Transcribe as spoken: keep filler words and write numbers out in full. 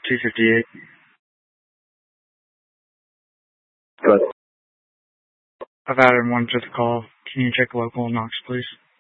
two fifty-eight. Good. I've added one to the call. Can you check local Knox, please?